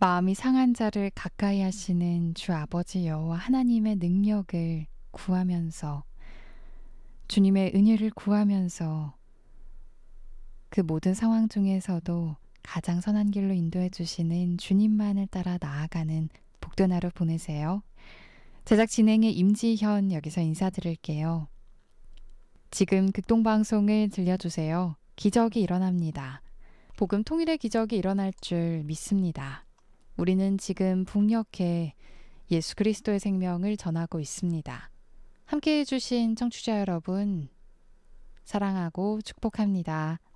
마음이 상한 자를 가까이 하시는 주 아버지 여호와 하나님의 능력을 구하면서 주님의 은혜를 구하면서 그 모든 상황 중에서도 가장 선한 길로 인도해 주시는 주님만을 따라 나아가는 복된 하루 보내세요. 제작 진행의 임지현 여기서 인사드릴게요. 지금 극동방송을 들려주세요. 기적이 일어납니다. 복음 통일의 기적이 일어날 줄 믿습니다. 우리는 지금 북녘에 예수 그리스도의 생명을 전하고 있습니다. 함께해 주신 청취자 여러분, 사랑하고 축복합니다.